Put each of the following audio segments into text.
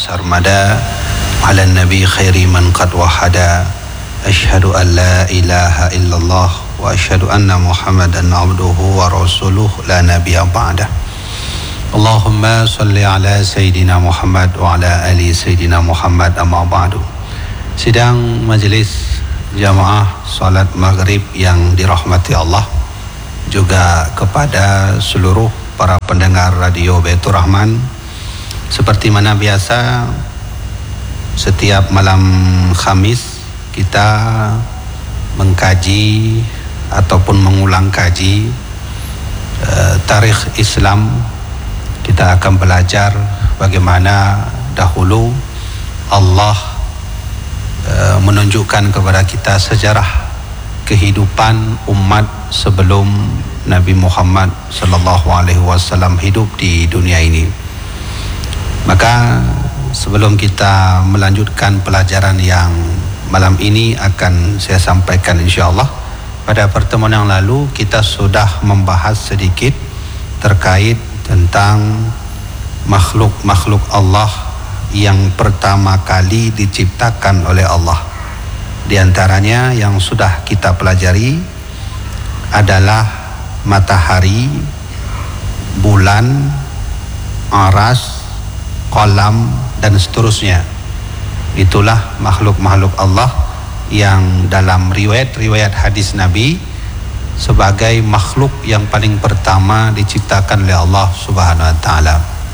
sarmada ala nabi khairi man qad wahada asyhadu an la ilaha illallah wa asyhadu anna muhammadan abduhu wa rasuluh la nabiyya ba'dah. Allahumma salli ala sayyidina Muhammad wa ala ali sayyidina Muhammad amma ba'du. Sidang majelis jamaah salat maghrib yang dirahmati Allah, juga kepada seluruh para pendengar radio Baitur Rahman. Seperti mana biasa, setiap malam Khamis kita mengkaji ataupun mengulang kaji tarikh Islam. Kita akan belajar bagaimana dahulu Allah menunjukkan kepada kita sejarah kehidupan umat sebelum Nabi Muhammad sallallahu alaihi wasallam hidup di dunia ini. Maka sebelum kita melanjutkan pelajaran yang malam ini akan saya sampaikan insyaAllah, pada pertemuan yang lalu kita sudah membahas sedikit terkait tentang makhluk-makhluk Allah yang pertama kali diciptakan oleh Allah. Di antaranya yang sudah kita pelajari adalah matahari, bulan, aras, kolam, dan seterusnya. Itulah makhluk-makhluk Allah yang dalam riwayat hadis Nabi sebagai makhluk yang paling pertama diciptakan oleh Allah Subhanahu wa taala.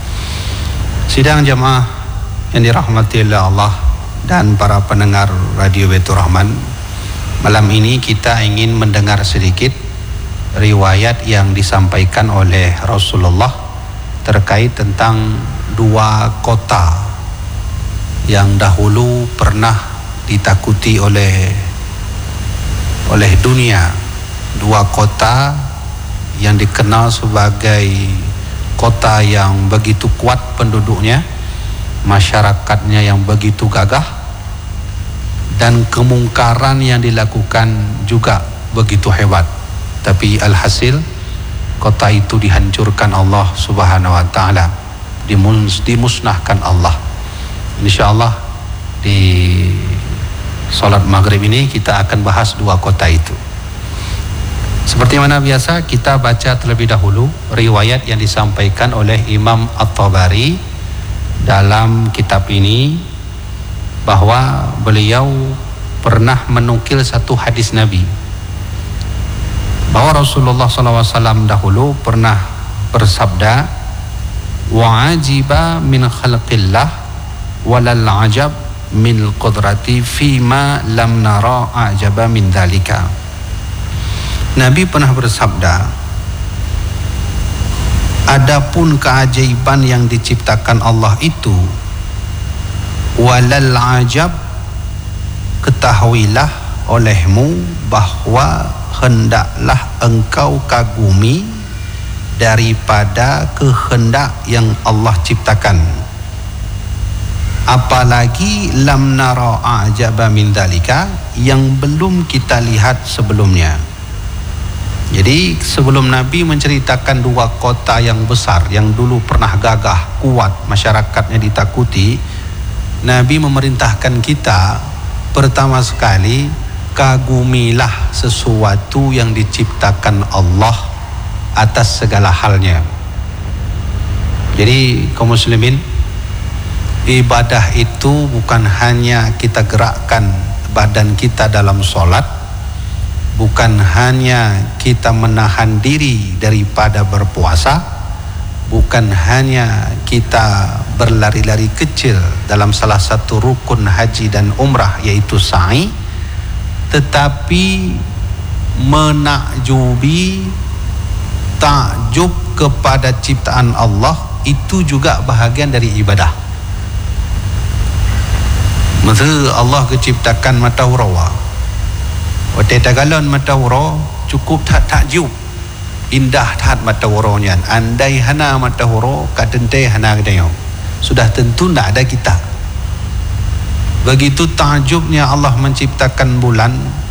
Sidang jamaah yang dirahmati oleh Allah dan para pendengar radio Baitur Rahman, malam ini kita ingin mendengar sedikit riwayat yang disampaikan oleh Rasulullah terkait tentang dua kota yang dahulu pernah ditakuti oleh dunia. Dua kota yang dikenal sebagai kota yang begitu kuat penduduknya, masyarakatnya yang begitu gagah, dan kemungkaran yang dilakukan juga begitu hebat. Tapi alhasil kota itu dihancurkan Allah Subhanahu wa taala, dimusnahkan Allah. InsyaAllah di salat maghrib ini kita akan bahas dua kota itu. Seperti mana biasa, kita baca terlebih dahulu riwayat yang disampaikan oleh Imam At-Tabari dalam kitab ini, bahwa beliau pernah menukil satu hadis Nabi, bahwa Rasulullah SAW dahulu pernah bersabda, wa'ajiba min khalqillah walal ajab min qudrati fima lam nara ajaba min dhalika. Nabi pernah bersabda, adapun keajaiban yang diciptakan Allah itu, walal ajab, ketahuilah olehmu bahwa hendaklah engkau kagumi daripada kehendak yang Allah ciptakan, apalagi lam nara ajaba min dalika, yang belum kita lihat sebelumnya. Jadi sebelum Nabi menceritakan dua kota yang besar yang dulu pernah gagah, kuat, masyarakatnya ditakuti, Nabi memerintahkan kita pertama sekali, kagumilah sesuatu yang diciptakan Allah atas segala halnya. Jadi kaum muslimin, ibadah itu bukan hanya kita gerakkan badan kita dalam solat, bukan hanya kita menahan diri daripada berpuasa, bukan hanya kita berlari-lari kecil dalam salah satu rukun haji dan umrah yaitu sa'i, tetapi menakjubi, takjub kepada ciptaan Allah itu juga bahagian dari ibadah. Maka Allah keciptakan matahura, waktu galon matahura cukup tak takjub, indah tak matahuranya. Andai hana matahura kadente hana kadeo, sudah tentu tak ada kita. Begitu takjubnya Allah menciptakan bulan.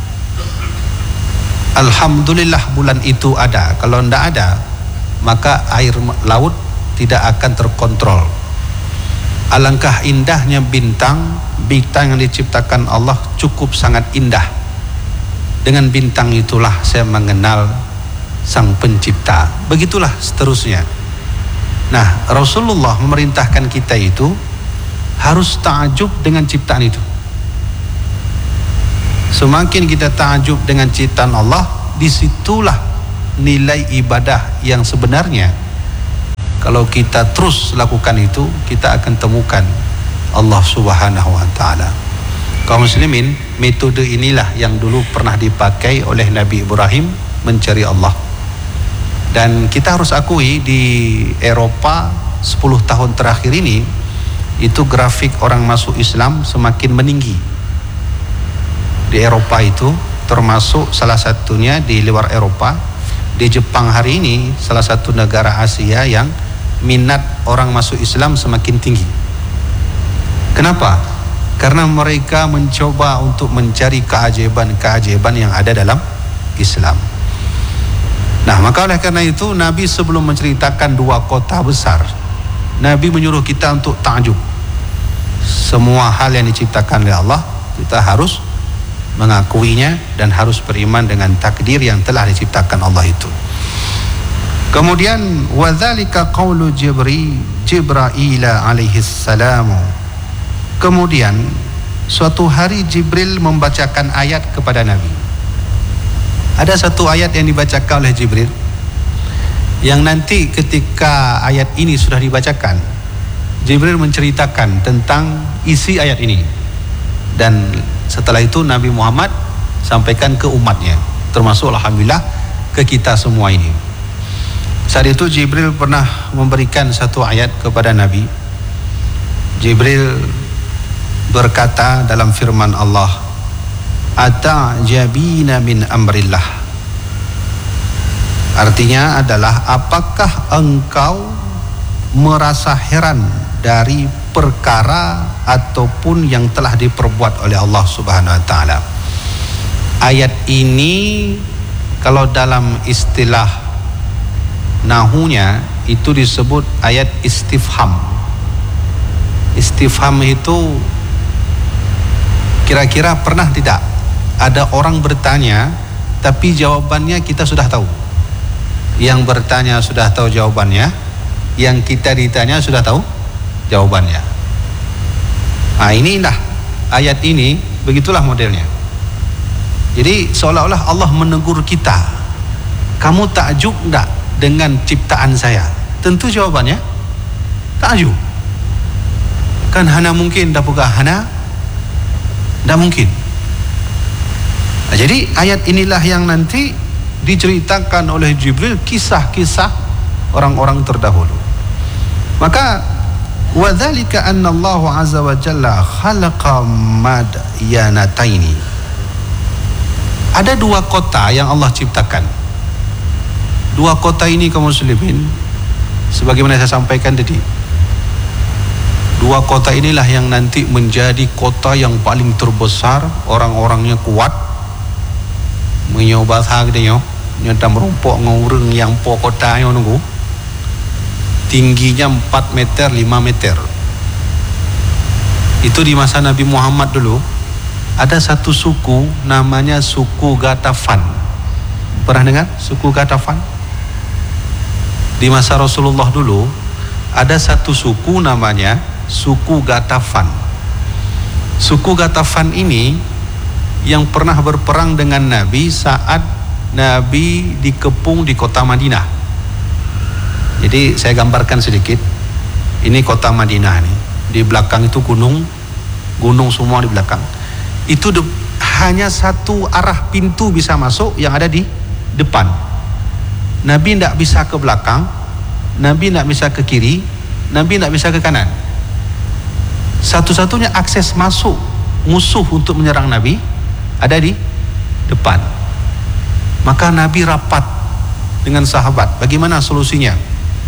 Alhamdulillah bulan itu ada. Kalau tidak ada, maka air laut tidak akan terkontrol. Alangkah indahnya bintang yang diciptakan Allah cukup sangat indah. Dengan bintang itulah saya mengenal Sang Pencipta. Begitulah seterusnya. Nah, Rasulullah memerintahkan kita itu harus ta'ajub dengan ciptaan itu. Semakin kita ta'ajub dengan ciptaan Allah, disitulah nilai ibadah yang sebenarnya. Kalau kita terus lakukan itu, kita akan temukan Allah Subhanahu wa ta'ala. Kaum muslimin, metode inilah yang dulu pernah dipakai oleh Nabi Ibrahim mencari Allah. Dan kita harus akui di Eropa 10 tahun terakhir ini, itu grafik orang masuk Islam semakin meninggi. Di Eropa itu, termasuk salah satunya di luar Eropa, di Jepang hari ini, salah satu negara Asia yang minat orang masuk Islam semakin tinggi. Kenapa? Karena mereka mencoba untuk mencari keajaiban-keajaiban yang ada dalam Islam. Nah, maka oleh karena itu Nabi sebelum menceritakan 2 kota besar, Nabi menyuruh kita untuk ta'ajub. Semua hal yang diciptakan oleh Allah, kita harus mengakuinya dan harus beriman dengan takdir yang telah diciptakan Allah itu. Kemudian wadzalika qaulu Jibril alaihi salam. Kemudian suatu hari Jibril membacakan ayat kepada Nabi. Ada satu ayat yang dibacakan oleh Jibril, yang nanti ketika ayat ini sudah dibacakan, Jibril menceritakan tentang isi ayat ini, dan setelah itu Nabi Muhammad sampaikan ke umatnya, termasuk alhamdulillah ke kita semua ini. Saat itu Jibril pernah memberikan satu ayat kepada Nabi. Jibril berkata dalam firman Allah, "Ata'jabina min amrillah." Artinya adalah, apakah engkau merasa heran dari perkara ataupun yang telah diperbuat oleh Allah Subhanahu wa taala. Ayat ini kalau dalam istilah nahunya itu disebut ayat istifham. Istifham itu kira-kira pernah tidak ada orang bertanya tapi jawabannya kita sudah tahu. Yang bertanya sudah tahu jawabannya, yang kita ditanya sudah tahu jawabannya. Nah, inilah ayat ini, begitulah modelnya. Jadi seolah-olah Allah menegur kita, kamu takjub enggak dengan ciptaan saya? Tentu jawabannya takjub. Kan hana mungkin dapurkah hana? Tidak mungkin. Nah, jadi ayat inilah yang nanti diceritakan oleh Jibril kisah-kisah orang-orang terdahulu. Maka wadzalika anna Allah azza wa jalla khalaqa madyanataini. Ada 2 kota yang Allah ciptakan. 2 kota ini kaum muslimin, sebagaimana saya sampaikan tadi, 2 kota inilah yang nanti menjadi kota yang paling terbesar, orang-orangnya kuat, menyobat hagdenya, nyata merumpok ngurung yang po kota yang nunggu, tingginya 4 meter 5 meter. Itu di masa Nabi Muhammad dulu ada satu suku namanya suku Ghatafan. Pernah dengar suku Ghatafan? Di masa Rasulullah dulu ada satu suku namanya suku Ghatafan. Suku Ghatafan ini yang pernah berperang dengan Nabi saat Nabi dikepung di kota Madinah. Jadi saya gambarkan sedikit. Ini kota Madinah nih. Di belakang itu gunung semua di belakang. Itu hanya satu arah pintu bisa masuk yang ada di depan. Nabi tidak bisa ke belakang, Nabi tidak bisa ke kiri, Nabi tidak bisa ke kanan. Satu-satunya akses masuk musuh untuk menyerang Nabi ada di depan. Maka Nabi rapat dengan sahabat, bagaimana solusinya?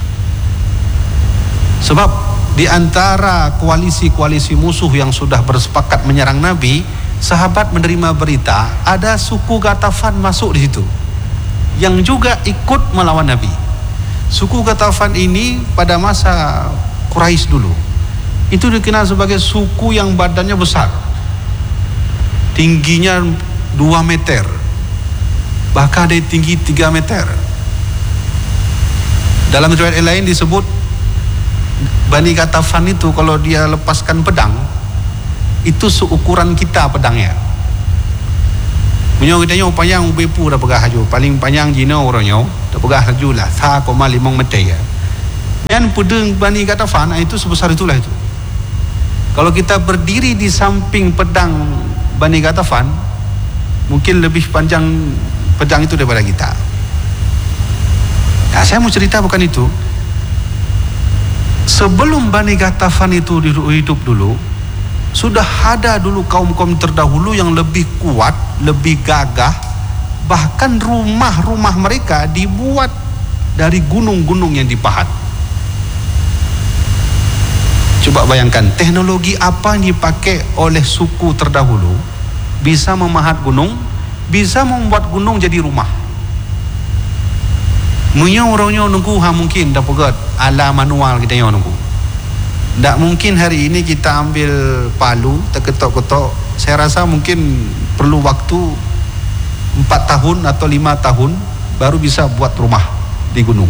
Sebab di antara koalisi-koalisi musuh yang sudah bersepakat menyerang Nabi, sahabat menerima berita ada suku Ghatafan masuk di situ, yang juga ikut melawan Nabi. Suku Ghatafan ini pada masa Quraisy dulu Itu dikenal sebagai suku yang badannya besar, tingginya 2 meter, bahkan ada yang tinggi 3 meter. Dalam riwayat lain disebut Bani Ghatafan itu kalau dia lepaskan pedang itu seukuran kita pedangnya. Punya kitanya panjang bepu dah pegah haju, paling panjang Cina orangnya dah pegah haju lah 3,5 meter ya. Dan pedang Bani Ghatafan itu sebesar itulah itu. Kalau kita berdiri di samping pedang Bani Ghatafan, mungkin lebih panjang pedang itu daripada kita. Nah, saya mau cerita bukan itu. Sebelum Bani Ghatafan itu hidup dulu, sudah ada dulu kaum-kaum terdahulu yang lebih kuat, lebih gagah. Bahkan rumah-rumah mereka dibuat dari gunung-gunung yang dipahat. Coba bayangkan teknologi apa yang dipakai oleh suku terdahulu bisa memahat gunung, bisa membuat gunung jadi rumah. Munya orangnya nunggu mungkin dah pegat ala manual kita yang nunggu. Tak mungkin hari ini kita ambil palu terketok-ketok. Saya rasa mungkin perlu waktu 4 tahun atau 5 tahun baru bisa buat rumah di gunung.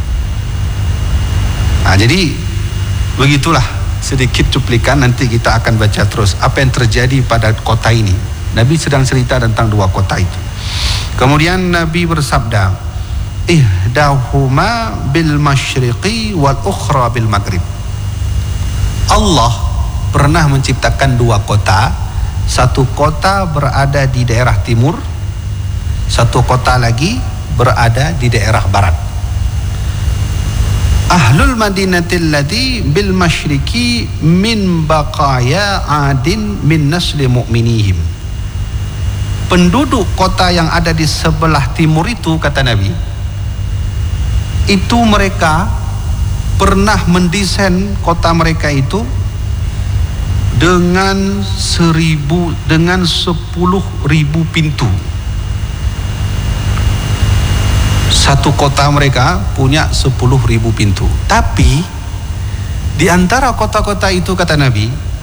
Nah, jadi begitulah sedikit cuplikan, nanti kita akan baca terus apa yang terjadi pada kota ini. Nabi sedang cerita tentang 2 kota itu. Kemudian Nabi bersabda, ihdahuma bil masyriqi wal ukhra bil maghrib. Allah pernah menciptakan 2 kota. Satu kota berada di daerah timur, satu kota lagi berada di daerah barat. Ahlul madinatil ladhi bil masyriqi min baqaya adin min nasli mu'minihim. Penduduk kota yang ada di sebelah timur itu, kata Nabi, itu mereka pernah mendesain kota mereka itu dengan 10.000 pintu. Satu kota mereka punya 10.000 pintu. Tapi di antara kota-kota itu, kata Nabi,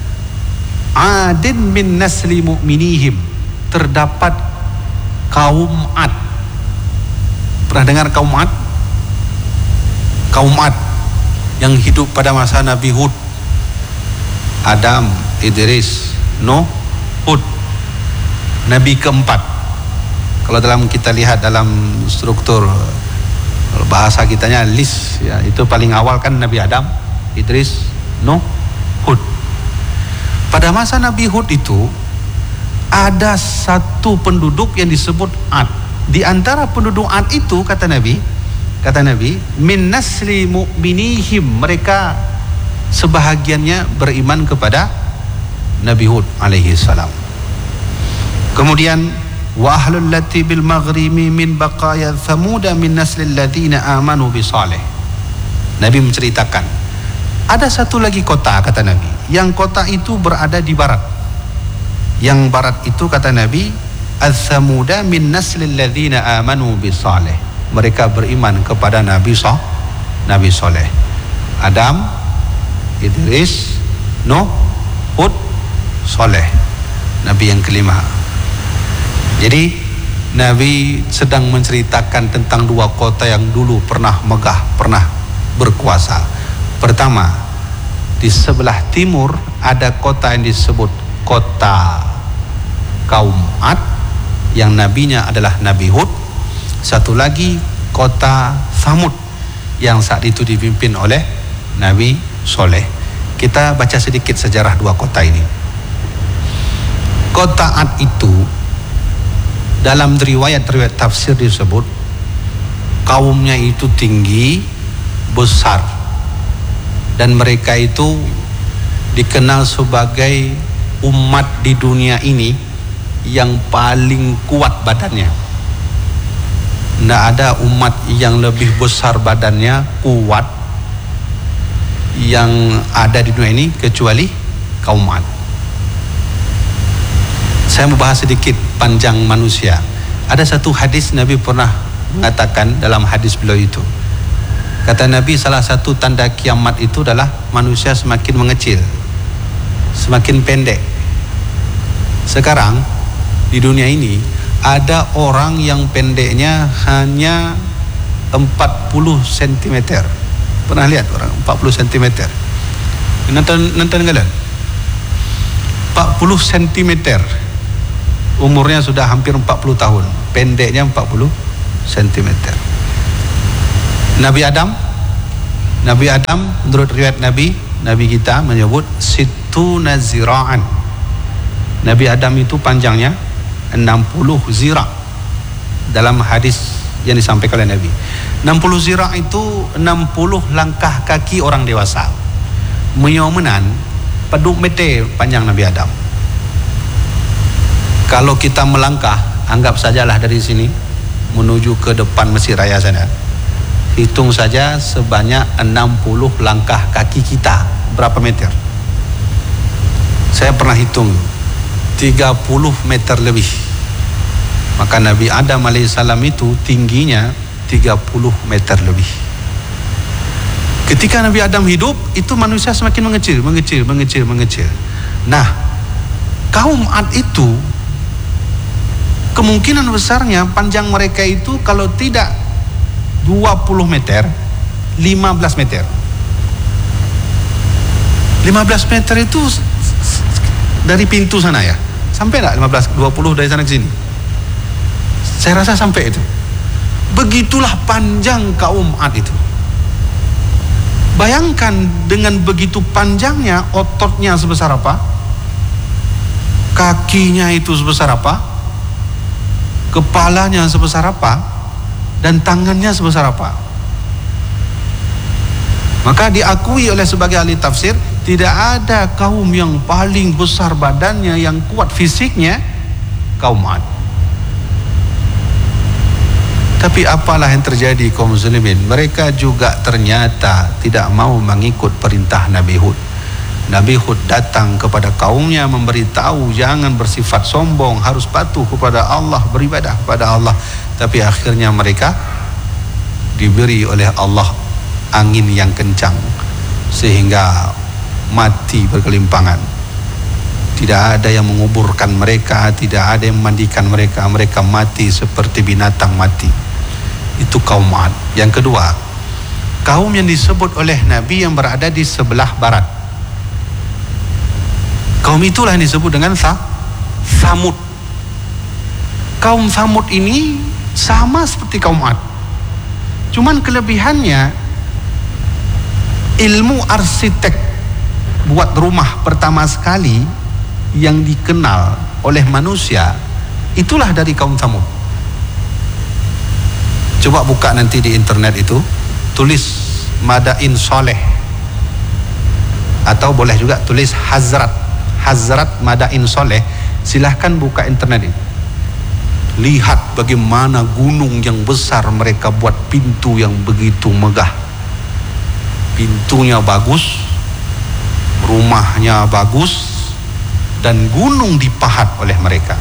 adin min nasli mu'minihim, terdapat kaum Ad. Pernah dengar kaum Ad? Kaum Ad yang hidup pada masa Nabi Hud, Adam, Idris, Nuh, Hud, Nabi keempat. Kalau dalam kita lihat dalam struktur bahasa kitanya list ya, itu paling awal kan Nabi Adam, Idris, Nuh, Hud. Pada masa Nabi Hud itu ada satu penduduk yang disebut Ad. Di antara penduduk Ad itu, kata Nabi, min nasli mu'minihim, mereka sebahagiannya beriman kepada Nabi Hud alaihi salam. Kemudian wa ahlul lati bil maghrimi min baqaya thamuda min naslil ladzina amanu bi salih. Nabi menceritakan ada satu lagi kota, kata Nabi, yang kota itu berada di barat. Yang barat itu, kata Nabi, al-thamuda min naslil ladzina amanu bi salih, mereka beriman kepada Nabi Saleh, Adam, Idris, Nuh, Hud, Saleh, Nabi yang kelima. Jadi Nabi sedang menceritakan tentang 2 kota yang dulu pernah megah, pernah berkuasa. Pertama, di sebelah timur ada kota yang disebut kota kaum Ad, yang nabinya adalah Nabi Hud. Satu lagi kota Thamud yang saat itu dipimpin oleh Nabi Soleh. Kita baca sedikit sejarah 2 kota ini. Kota Ad itu dalam riwayat tafsir disebut kaumnya itu tinggi, besar, dan mereka itu dikenal sebagai umat di dunia ini yang paling kuat badannya. Tidak ada umat yang lebih besar badannya, kuat, yang ada di dunia ini kecuali kaum Ad. Saya mau bahas sedikit panjang manusia. Ada satu hadis Nabi pernah mengatakan dalam hadis beliau itu, Kata Nabi, salah satu tanda kiamat itu adalah manusia semakin mengecil, semakin pendek. Sekarang di dunia ini ada orang yang pendeknya hanya 40 cm. Pernah lihat orang 40 cm? Nonton kalian? 40 cm. Umurnya sudah hampir 40 tahun. Pendeknya 40 cm. Nabi Adam menurut riwayat Nabi kita menyebut situna zira'an. Nabi Adam itu panjangnya 60 zira' dalam hadis yang disampaikan oleh Nabi. 60 zira' itu 60 langkah kaki orang dewasa. Menyomenan peduk mete panjang Nabi Adam. Kalau kita melangkah, anggap sajalah dari sini menuju ke depan Mesir Raya sana, hitung saja sebanyak 60 langkah kaki kita berapa meter. Saya pernah hitung 30 meter lebih. Maka Nabi Adam alaihissalam itu tingginya 30 meter lebih. Ketika Nabi Adam hidup, itu manusia semakin mengecil. Nah, kaum Ad itu kemungkinan besarnya panjang mereka itu kalau tidak 20 meter, 15 meter. 15 meter itu dari pintu sana ya. Sampai enggak 15, 20 dari sana ke sini? Saya rasa sampai itu. Begitulah panjang kaum Ad itu. Bayangkan dengan begitu panjangnya, ototnya sebesar apa? Kakinya itu sebesar apa? Kepalanya sebesar apa? Dan tangannya sebesar apa? Maka diakui oleh sebagai ahli tafsir, tidak ada kaum yang paling besar badannya, yang kuat fisiknya, kaum Ad. Tapi apalah yang terjadi kaum muslimin, mereka juga ternyata tidak mau mengikut perintah Nabi Hud. Nabi Hud datang kepada kaumnya memberitahu jangan bersifat sombong, harus patuh kepada Allah, beribadah kepada Allah. Tapi akhirnya mereka diberi oleh Allah angin yang kencang sehingga mati berkelimpangan. Tidak ada yang menguburkan mereka, tidak ada yang memandikan mereka, mereka mati seperti binatang mati. Itu kaum Ad. Yang kedua, kaum yang disebut oleh Nabi yang berada di sebelah barat. Kaum itulah yang disebut dengan Samud. Kaum Samud ini sama seperti kaum Ad. Cuman kelebihannya, ilmu arsitek buat rumah pertama sekali yang dikenal oleh manusia itulah dari kaum Samud. Coba buka nanti di internet itu, tulis Madain Soleh, atau boleh juga tulis Hazrat Madain Soleh. Silahkan buka internet itu, lihat bagaimana gunung yang besar mereka buat pintu yang begitu megah. Pintunya bagus, rumahnya bagus, dan gunung dipahat oleh mereka.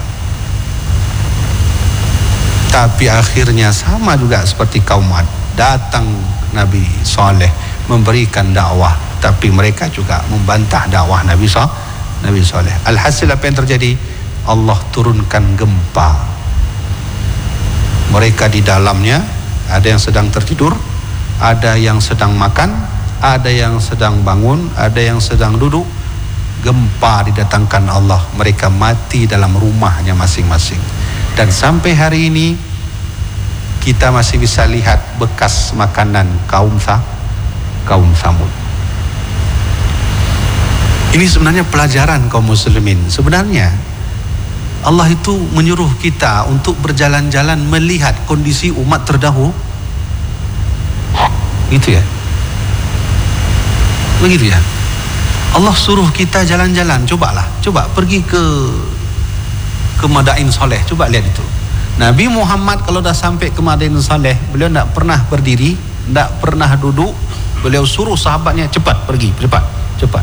Tapi akhirnya sama juga seperti kaum Ad. Datang Nabi Saleh memberikan dakwah, tapi mereka juga membantah dakwah Nabi Saleh. Alhasil apa yang terjadi? Allah turunkan gempa. Mereka di dalamnya ada yang sedang tertidur, ada yang sedang makan, ada yang sedang bangun, ada yang sedang duduk. Gempa didatangkan Allah, mereka mati dalam rumahnya masing-masing. Dan sampai hari ini kita masih bisa lihat bekas makanan kaum Samud. Ini sebenarnya pelajaran kaum muslimin. Sebenarnya Allah itu menyuruh kita untuk berjalan-jalan melihat kondisi umat terdahulu. Gitu ya. Begitu ya. Allah suruh kita jalan-jalan, coba pergi ke Madain Soleh, coba lihat itu. Nabi Muhammad kalau dah sampai ke Madain Soleh, beliau tidak pernah berdiri, tidak pernah duduk. Beliau suruh sahabatnya cepat pergi, cepat.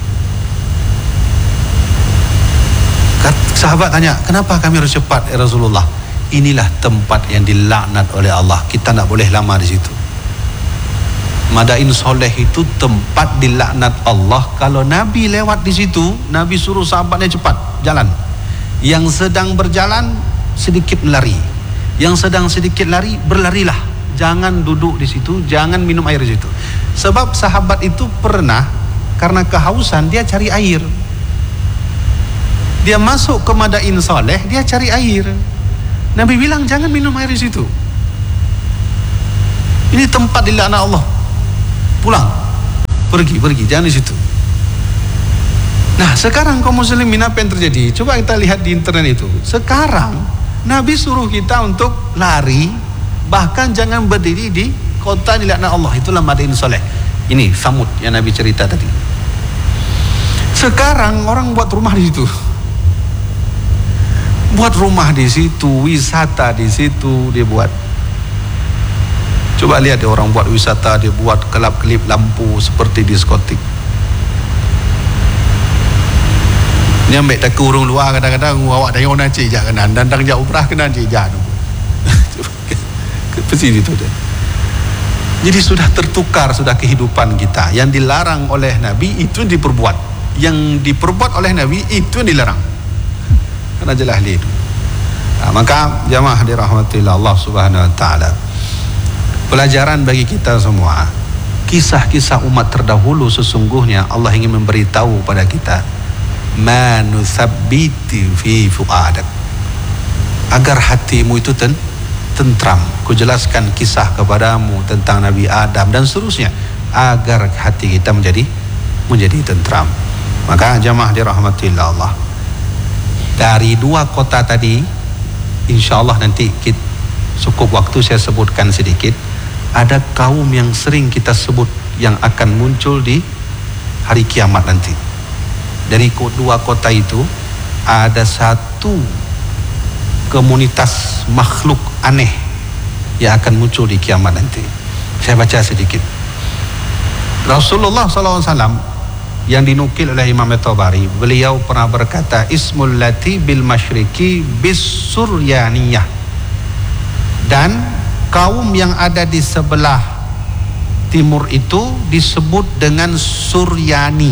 Sahabat tanya, kenapa kami harus cepat ya Rasulullah? Inilah tempat yang dilaknat oleh Allah, kita tidak boleh lama di situ. Madain Soleh itu tempat dilaknat Allah. Kalau Nabi lewat di situ, Nabi suruh sahabatnya cepat jalan. Yang sedang berjalan sedikit lari, yang sedang sedikit lari berlarilah. Jangan duduk di situ, jangan minum air di situ. Sebab sahabat itu pernah karena kehausan dia cari air. Dia masuk ke Madain Soleh, dia cari air. Nabi bilang jangan minum air di situ. Ini tempat dilaknat Allah. Pulang, pergi, jangan di situ. Nah, sekarang kaum muslimin apa yang terjadi? Coba kita lihat di internet itu. Sekarang Nabi suruh kita untuk lari, bahkan jangan berdiri di kota dilaknat Allah. Itulah Madain Soleh. Ini Samud yang Nabi cerita tadi. Sekarang orang buat rumah di situ. Buat rumah di situ, wisata di situ dia buat. Coba lihat dia orang buat wisata, dia buat kelap-kelip lampu seperti diskotik. Ni ambil tak urung luar kadang-kadang awak dah yang nak cik jak kanan dan jak umrah kena cik jak tu. Pasti itu dia. Jadi sudah tertukar sudah kehidupan kita. Yang dilarang oleh Nabi itu diperbuat. Yang diperbuat oleh Nabi itu yang dilarang. Karena jelas itu. Nah, maka jamaah dirahmati Allah Subhanahu wa taala. Pelajaran bagi kita semua. Kisah-kisah umat terdahulu sesungguhnya Allah ingin memberitahu pada kita, ma nuthabbiti fi fuadak, agar hatimu itu tentram. Ku jelaskan kisah kepadamu tentang Nabi Adam dan seterusnya agar hati kita menjadi tentram. Maka jamaah dirahmati Allah, dari dua kota tadi insyaallah nanti cukup waktu saya sebutkan sedikit. Ada kaum yang sering kita sebut yang akan muncul di hari kiamat nanti. Dari dua kota itu ada satu komunitas makhluk aneh yang akan muncul di kiamat nanti. Saya baca sedikit. Rasulullah SAW yang dinukil oleh Imam At-Tabari, beliau pernah berkata, ismul lati bil masyriqi bis suryaniyah, dan kaum yang ada di sebelah timur itu disebut dengan Suryani.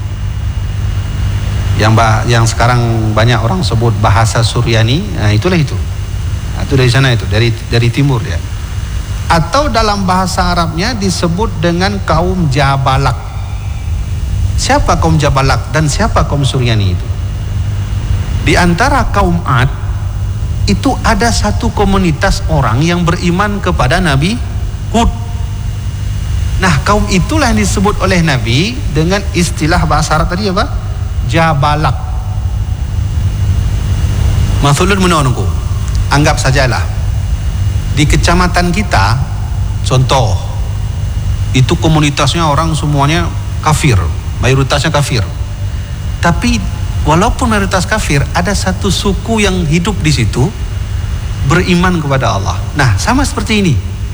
Yang sekarang banyak orang sebut bahasa Suryani, nah itulah itu. Nah, itu dari sana itu, dari timur ya. Atau dalam bahasa Arabnya disebut dengan kaum Jabalak. Siapa kaum Jabalak dan siapa kaum Suryani itu? Di antara kaum Ad itu ada satu komunitas orang yang beriman kepada Nabi Hud. Nah, kaum itulah yang disebut oleh Nabi dengan istilah bahasa Arab tadi apa? Jabalak. Mathulun menurunku, anggap sajalah di kecamatan kita, contoh, itu komunitasnya orang semuanya kafir, mayoritasnya kafir. Tapi walaupun mayoritas kafir, ada satu suku yang hidup di situ beriman kepada Allah. Nah, sama seperti ini.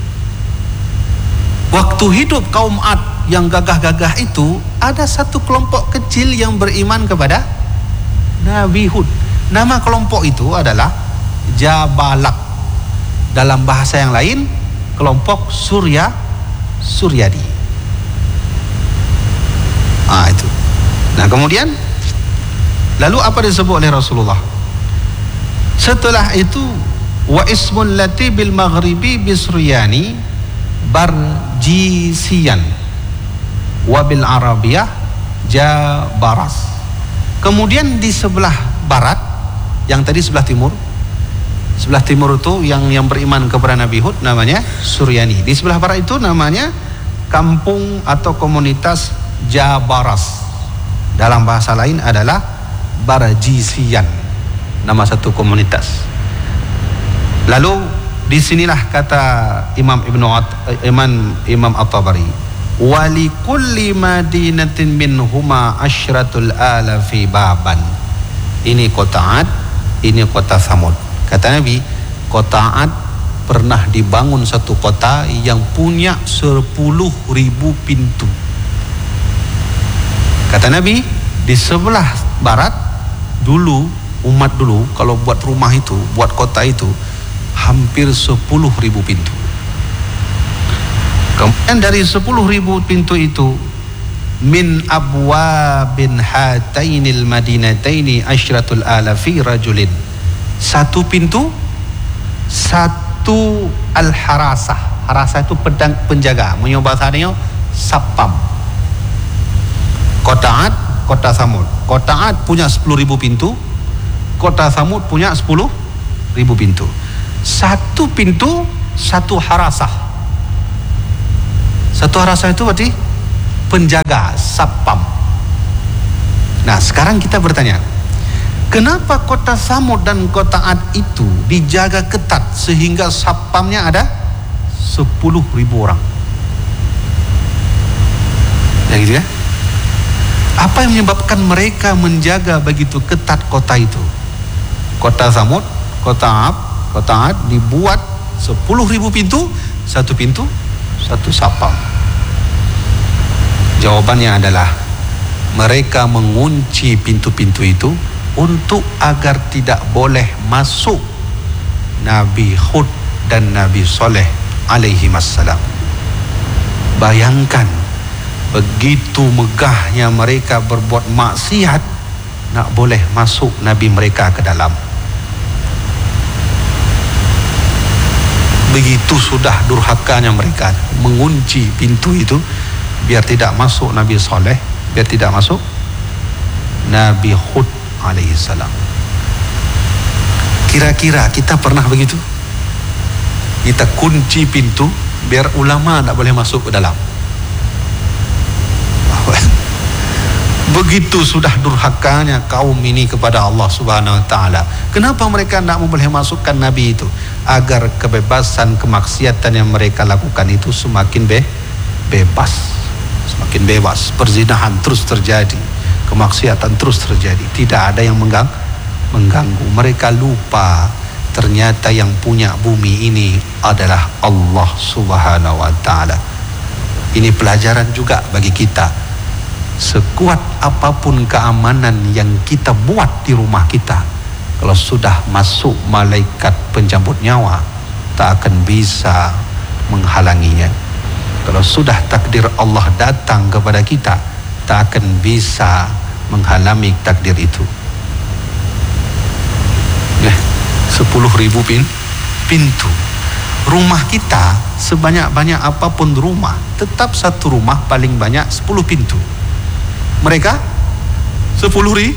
Waktu hidup kaum Ad yang gagah-gagah itu, ada satu kelompok kecil yang beriman kepada Nabi Hud. Nama kelompok itu adalah Jabalak. Dalam bahasa yang lain, kelompok Suryadi. Itu. Nah, kemudian lalu apa disebut oleh Rasulullah? Setelah itu, wa ismul lati bil maghribi bisriyani barjisiyan wa bil arabiyah jabaras. Kemudian di sebelah barat, yang tadi sebelah timur itu yang beriman kepada Nabi Hud namanya Suryani. Di sebelah barat itu namanya kampung atau komunitas Jabaras. Dalam bahasa lain adalah Barjisiyan, nama satu komunitas. Lalu disinilah kata Imam At-Tabari, wali kulli madinatin minhuma asyratul alafi baban. Ini kota Ad, ini kota Samud. Kata Nabi, kota Ad pernah dibangun satu kota yang punya 10.000 pintu. Kata Nabi, di sebelah barat dulu, umat dulu kalau buat rumah itu, buat kota itu hampir 10.000 pintu. Kemudian dari 10.000 pintu itu, min abwabin hatainil madinataini asyratul alafi rajulin. Satu pintu, satu al-harasah. Harasah itu pedang penjaga. Punya bahasanya sapam. Kota Ad, kota Samud. Kota Ad punya 10.000 pintu, kota Samud punya 10.000 pintu. Satu pintu, satu harasah. Satu harasah itu berarti penjaga, sapam. Nah, sekarang kita bertanya, kenapa kota Samud dan kota Ad itu dijaga ketat sehingga sapamnya ada 10.000 orang? Ya gitu ya. Apa yang menyebabkan mereka menjaga begitu ketat kota itu? Kota Samud, kota Ad dibuat 10.000 pintu, satu pintu, satu sapam. Jawabannya adalah mereka mengunci pintu-pintu itu untuk agar tidak boleh masuk Nabi Hud dan Nabi Saleh alaihi wassalam. Bayangkan, begitu megahnya mereka berbuat maksiat, nak boleh masuk Nabi mereka ke dalam. Begitu sudah durhakanya mereka mengunci pintu itu biar tidak masuk Nabi Saleh, biar tidak masuk Nabi Hud alaihi salam. Kira-kira kita pernah begitu? Kita kunci pintu biar ulama tak boleh masuk ke dalam. Begitu sudah durhakanya kaum ini kepada Allah Subhanahu wa taala. Kenapa mereka tidak boleh masukkan Nabi itu? Agar kebebasan kemaksiatan yang mereka lakukan itu semakin bebas. Semakin bebas, perzinahan terus terjadi, kemaksiatan terus terjadi, tidak ada yang mengganggu. Mereka lupa ternyata yang punya bumi ini adalah Allah Subhanahu wa taala. Ini pelajaran juga bagi kita. Sekuat apapun keamanan yang kita buat di rumah kita, kalau sudah masuk malaikat penjemput nyawa, tak akan bisa menghalanginya. Kalau sudah takdir Allah datang kepada kita, tak akan bisa menghalangi takdir itu. 10.000 pintu. Rumah kita sebanyak-banyak apapun rumah, tetap satu rumah paling banyak 10 pintu. Mereka 10.000.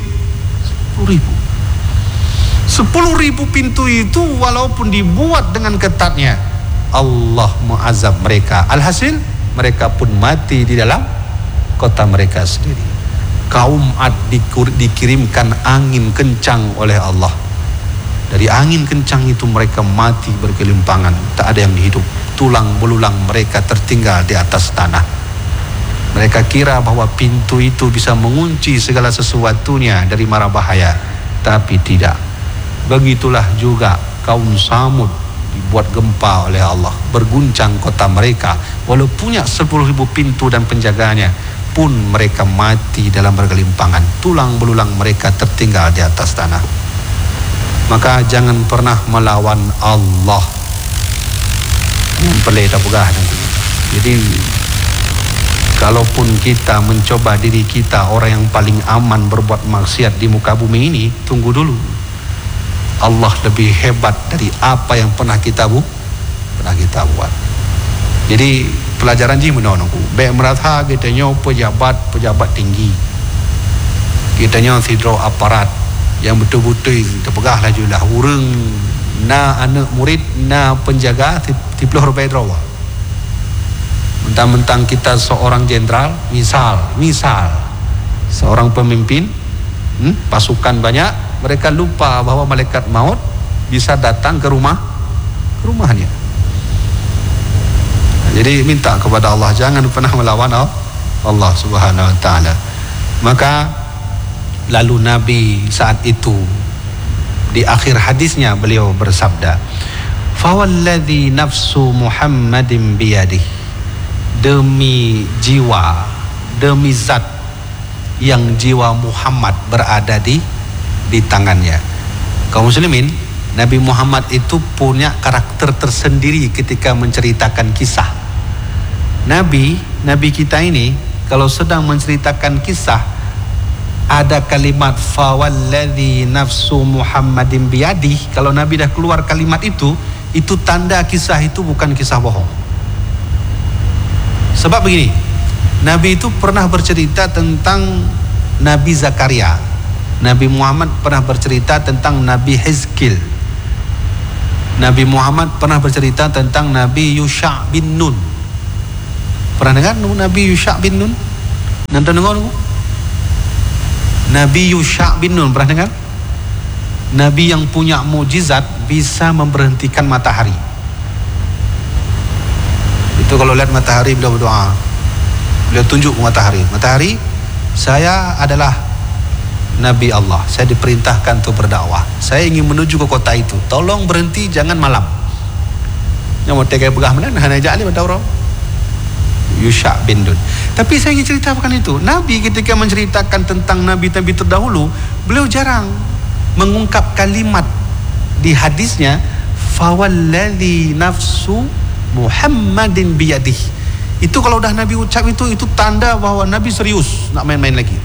10.000 pintu itu walaupun dibuat dengan ketatnya, Allah mu'azab mereka. Alhasil mereka pun mati di dalam kota mereka sendiri. Kaum Ad dikirimkan angin kencang oleh Allah. Dari angin kencang itu mereka mati bergelimpangan, tak ada yang hidup. Tulang belulang mereka tertinggal di atas tanah. Mereka kira bahwa pintu itu bisa mengunci segala sesuatunya dari mara bahaya, tapi tidak. Begitulah juga kaum Samud, dibuat gempa oleh Allah, berguncang kota mereka. Walau punya 10.000 pintu dan penjaganya, pun mereka mati dalam bergelimpangan. Tulang belulang mereka tertinggal di atas tanah. Maka jangan pernah melawan Allah. Yang pelai tak pegah nanti. Jadi kalaupun kita mencoba diri kita orang yang paling aman berbuat maksiat di muka bumi ini, tunggu dulu. Allah lebih hebat dari apa yang pernah kita buat. Jadi pelajaran ji menonongku. Baik merasa kita nyo pejabat tinggi. Kita nyo sidro aparat yang betul-betul terpegah lah julah. Urang na anak murid na penjaga tiploh rupiah drawa. Mentang-mentang kita seorang jenderal, misal seorang pemimpin, pasukan banyak, mereka lupa bahwa malaikat maut bisa datang ke rumahnya. Jadi minta kepada Allah, jangan pernah melawan Allah Subhanahu wa taala. Maka lalu Nabi saat itu di akhir hadisnya beliau bersabda, "Fawalladzi nafsu Muhammadin biyadihi." Demi jiwa, demi zat yang jiwa Muhammad berada di tangannya. Kaum muslimin, Nabi Muhammad itu punya karakter tersendiri ketika menceritakan kisah. Nabi kita ini kalau sedang menceritakan kisah, ada kalimat fawalladzi nafsu Muhammadin biyadih. Kalau Nabi dah keluar kalimat itu tanda kisah itu bukan kisah bohong. Sebab begini, Nabi itu pernah bercerita tentang Nabi Zakaria, Nabi Muhammad pernah bercerita tentang Nabi Hizkil, Nabi Muhammad pernah bercerita tentang Nabi Yusha' bin Nun. Pernah dengar Nabi Yusha' bin Nun? Nanti dengar Nabi Yusha' bin Nun, pernah dengar? Nabi yang punya mukjizat bisa memberhentikan matahari. Itu kalau lihat matahari beliau berdoa, beliau tunjuk matahari, matahari, saya adalah Nabi Allah, saya diperintahkan untuk berdakwah, saya ingin menuju ke kota itu, tolong berhenti, jangan malam. Yang mau tegai begah mana hanya jali berdakwah. Yusha' bin Nun. Tapi saya ingin ceritakan itu, Nabi ketika menceritakan tentang nabi-nabi terdahulu, beliau jarang mengungkap kalimat di hadisnya fawalladzi nafsu Muhammadin biyadih. Itu kalau dah Nabi ucap itu tanda bahwa Nabi serius nak main-main lagi.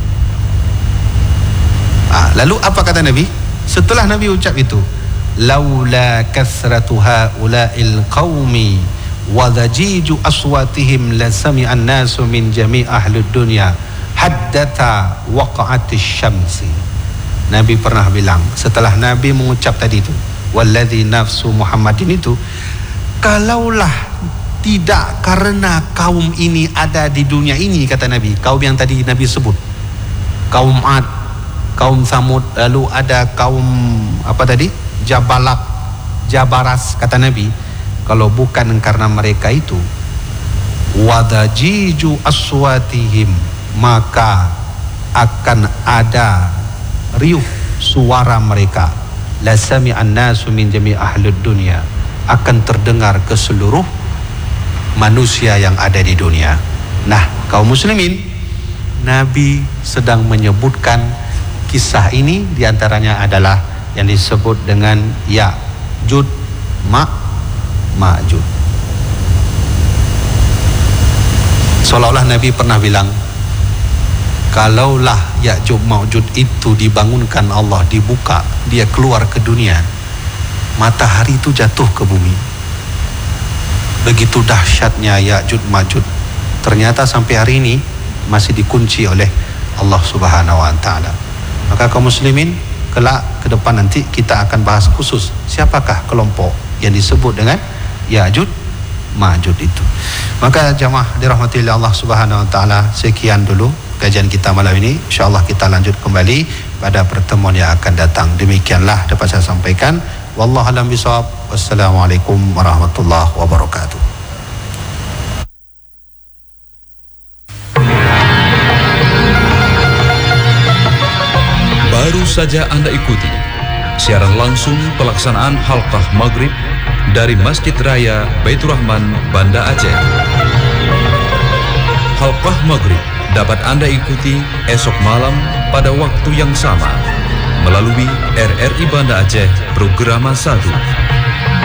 Lalu apa kata Nabi setelah Nabi ucap itu? Laula kasratu haula'il qaumi wa dhajiju aswatihim la sami'an nasu min jami' ahli dunya haddatha waqa'atis syamsi. Nabi pernah bilang setelah Nabi mengucap tadi itu walladzi nafsu Muhammadin itu, kalaulah tidak karena kaum ini ada di dunia ini, kata Nabi, kaum yang tadi Nabi sebut, kaum Ad, kaum Samud, lalu ada kaum apa tadi, Jabaras, kata Nabi, kalau bukan karena mereka itu, wadajiju aswatihim, maka akan ada riuh suara mereka, la sami'an nasu min jami' ahli dunya, akan terdengar ke seluruh manusia yang ada di dunia. Nah, kaum muslimin, Nabi sedang menyebutkan kisah ini, diantaranya adalah yang disebut dengan Ya'jud Ma'jud. Seolah-olah Nabi pernah bilang, kalaulah Ya'jud Ma'jud itu dibangunkan Allah, dibuka, dia keluar ke dunia, matahari itu jatuh ke bumi. Begitu dahsyatnya Ya'jud Ma'jud. Ternyata sampai hari ini masih dikunci oleh Allah Subhanahu wa taala. Maka kaum muslimin, kelak ke depan nanti kita akan bahas khusus siapakah kelompok yang disebut dengan Ya'jud Ma'jud itu. Maka jamaah dirahmati oleh Allah Subhanahu wa taala, sekian dulu kajian kita malam ini. Insyaallah kita lanjut kembali pada pertemuan yang akan datang. Demikianlah dapat saya sampaikan. Wallahu a'lam bishawab. Wassalamualaikum warahmatullahi wabarakatuh. Baru saja Anda ikuti siaran langsung pelaksanaan halqah maghrib dari Masjid Raya Baitur Rahman, Banda Aceh. Halqah maghrib dapat Anda ikuti esok malam pada waktu yang sama melalui RRI Banda Aceh Programa 1.